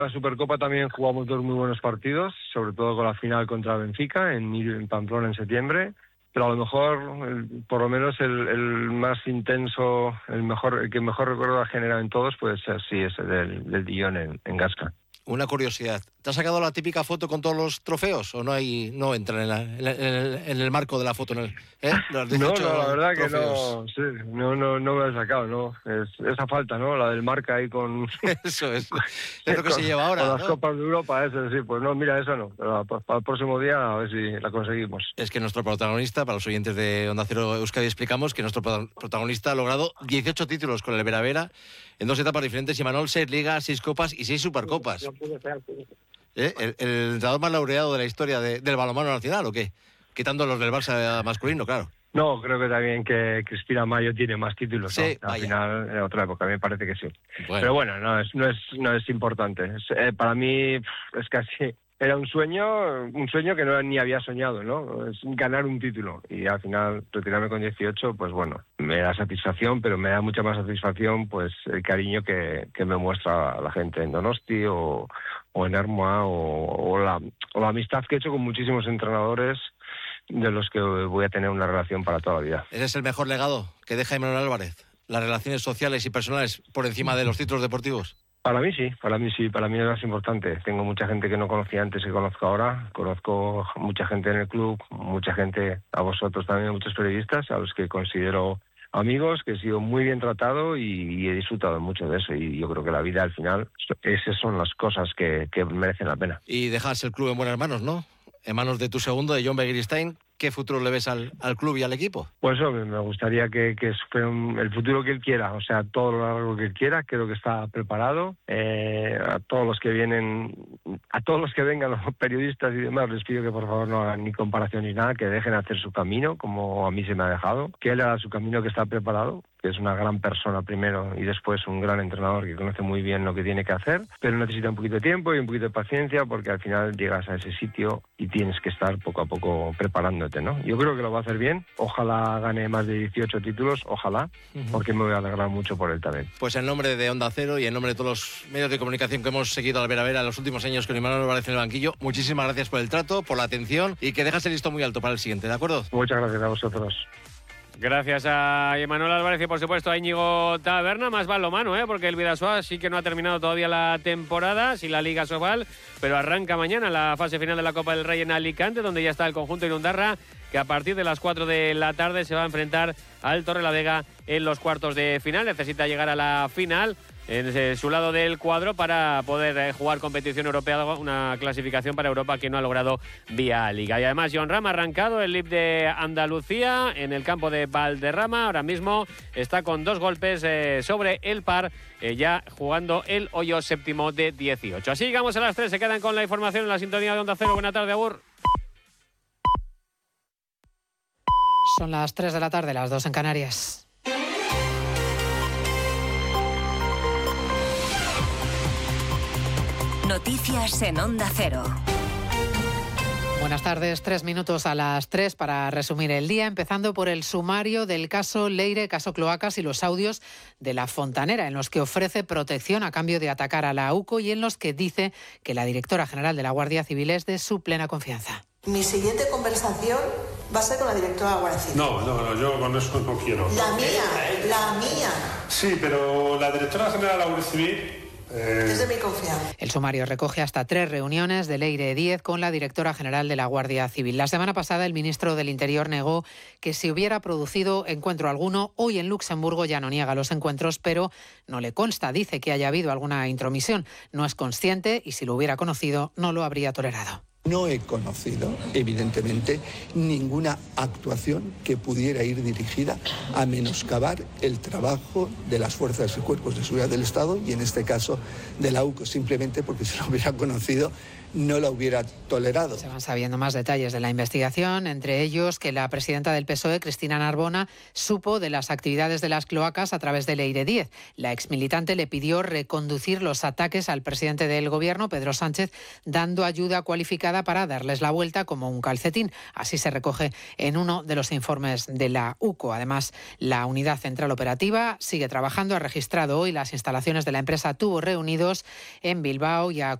La Supercopa también jugamos 2 muy buenos partidos, sobre todo con la final contra Benfica en Pamplona en septiembre. Pero a lo mejor, por lo menos el más intenso, el que mejor recuerdo ha generado en todos, puede ser, sí, ese del Dijon en Gasca. Una curiosidad, ¿te has sacado la típica foto con todos los trofeos o no entran en el marco de la foto? No, la verdad trofeos. Que no me lo he sacado, no. Es esa falta, ¿no? La del marca ahí con... Eso es lo que se lleva ahora, con ¿no? las Copas de Europa, eso sí, pues no, mira, eso no. Pero para el próximo día a ver si la conseguimos. Es que nuestro protagonista, para los oyentes de Onda Cero Euskadi, explicamos que nuestro protagonista ha logrado 18 títulos con el Vera en 2 etapas diferentes, Imanol, 6 ligas, 6 copas y 6 supercopas. El entrenador más laureado de la historia del balonmano nacional, ¿o qué? Quitando los del Barça masculino, claro. No, creo que también que Cristina Mayo tiene más títulos, sí, ¿no? Al final, en otra época, a mí me parece que sí. Bueno. Pero bueno, no es importante. Para mí es casi... Era un sueño que no ni había soñado, ¿no? Es ganar un título. Y al final, retirarme con 18, pues bueno, me da satisfacción, pero me da mucha más satisfacción pues el cariño que me muestra la gente en Donosti o en Ermua o la amistad que he hecho con muchísimos entrenadores de los que voy a tener una relación para toda la vida. ¿Ese es el mejor legado que deja Imanol Álvarez? ¿Las relaciones sociales y personales por encima de los títulos deportivos? Para mí sí, para mí es más importante. Tengo mucha gente que no conocía antes que conozco ahora. Conozco mucha gente en el club, mucha gente, a vosotros también, muchos periodistas, a los que considero amigos, que he sido muy bien tratado y he disfrutado mucho de eso. Y yo creo que la vida al final, esas son las cosas que merecen la pena. Y dejas el club en buenas manos, ¿no? En manos de tu segundo, de John Begiristain. ¿Qué futuro le ves al club y al equipo? Pues me gustaría que fuera el futuro que él quiera, o sea, todo lo largo que él quiera. Creo que está preparado. A todos los que vengan los periodistas y demás, les pido que por favor no hagan ni comparación ni nada, que dejen hacer su camino, como a mí se me ha dejado, que él haga su camino, que está preparado, que es una gran persona primero y después un gran entrenador que conoce muy bien lo que tiene que hacer, pero necesita un poquito de tiempo y un poquito de paciencia, porque al final llegas a ese sitio y tienes que estar poco a poco preparándote, ¿no? Yo creo que lo va a hacer bien. Ojalá gane más de 18 títulos, ojalá, porque me voy a alegrar mucho por él también. Pues en nombre de Onda Cero y en nombre de todos los medios de comunicación que hemos seguido al Vera en los últimos años con Imanol Álvarez en el banquillo, muchísimas gracias por el trato, por la atención y que dejas el listón muy alto para el siguiente, ¿de acuerdo? Muchas gracias a vosotros. Gracias a Imanol Álvarez y por supuesto a Íñigo Taberna, más balonmano, porque el Bidasoa sí que no ha terminado todavía la temporada, sin la Liga Sobal, pero arranca mañana la fase final de la Copa del Rey en Alicante, donde ya está el conjunto Irundarra, que a partir de las 4 de la tarde se va a enfrentar al Torrelavega en los cuartos de final. Necesita llegar a la final en su lado del cuadro para poder jugar competición europea, una clasificación para Europa que no ha logrado vía Liga. Y además John Ram ha arrancado el LIB de Andalucía en el campo de Valderrama. Ahora mismo está con 2 golpes sobre el par, ya jugando el hoyo séptimo de 18. Así llegamos a las 3, se quedan con la información en la sintonía de Onda Cero. Buena tarde, agur. Son las 3 de la tarde, las 2 en Canarias. Noticias en Onda Cero. Buenas tardes, 3 minutos a las 3 para resumir el día, empezando por el sumario del caso Leire, caso Cloacas y los audios de La Fontanera, en los que ofrece protección a cambio de atacar a la UCO y en los que dice que la directora general de la Guardia Civil es de su plena confianza. Mi siguiente conversación va a ser con la directora de la Guardia Civil. No, yo con eso no quiero. La mía. Sí, pero la directora general de la Guardia Civil... Es de mi confianza. El sumario recoge hasta 3 reuniones de Leire Díez con la directora general de la Guardia Civil. La semana pasada el ministro del Interior negó que se hubiera producido encuentro alguno. Hoy en Luxemburgo ya no niega los encuentros, pero no le consta. Dice que haya habido alguna intromisión. No es consciente y si lo hubiera conocido no lo habría tolerado. No he conocido, evidentemente, ninguna actuación que pudiera ir dirigida a menoscabar el trabajo de las fuerzas y cuerpos de seguridad del Estado y, en este caso, de la UCO, simplemente porque si lo hubiera conocido no la hubiera tolerado. Se van sabiendo más detalles de la investigación, entre ellos que la presidenta del PSOE, Cristina Narbona, supo de las actividades de las cloacas a través de Leire Díez. La exmilitante le pidió reconducir los ataques al presidente del Gobierno, Pedro Sánchez, dando ayuda cualificada planificada para darles la vuelta como un calcetín. Así se recoge en uno de los informes de la UCO. Además, la unidad central operativa sigue trabajando. Ha registrado hoy las instalaciones de la empresa Tubos Reunidos en Bilbao y ha